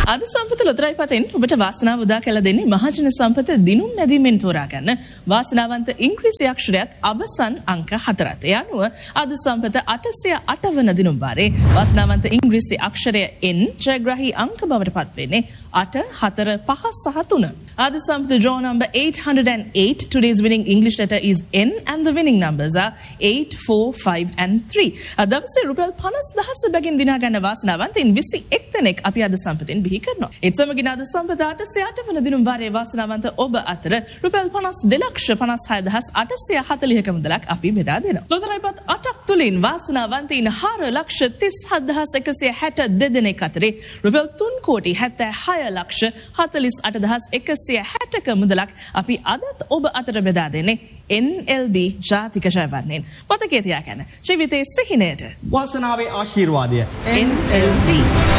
අද සම්පත ලොතරයි පතෙන් ඔබට වාසනාව උදා කළ දෙන්නේ මහජන සම්පත දිනුම් මැදීමෙන් තෝරා ගන්න වාසනාවන්ත ඉංග්‍රීසි අක්ෂරයත් අවසන් අංක 4ත්. ඒ අනුව අද සම්පත 808 වන දිනුම් වාරේ වාසනාවන්ත ඉංග්‍රීසි අක්ෂරය N ජයග්‍රාහී අංක බවට පත් වෙන්නේ 8 4 5 6 3. අද සම්පත draw number 808. Today's winning English letter is N and the winning numbers are 8 4 5 and 3. දවසේ රුපියල් 50,000 බැගින් දිනා ගන්න වාසනාවන්තයින් 21 දෙනෙක් අපි අද සම්පතෙන් බිහි කරනවා. ඒත් සමගින් අද සම්පත 808 වන දිනුම් වාරයේ වාසනාවන්ත ඔබ අතර රුපියල් 52,56,840ක මුදලක් අපි බෙදා දෙනවා. ලොතරැයිපත් 8ක් තුලින් වාසනාවන්තයින් 4,37,162 දෙනෙක් අතරේ රුපියල් 3,76,48,160ක මුදලක් අපි අදත් ඔබ අතර බෙදා දෙන්නේ NLB ජාතික ජයවර්ණයෙන්. මතකයේ තියාගන්න. ජීවිතයේ සිහිනයට වාසනාවේ ආශිර්වාදය NLB.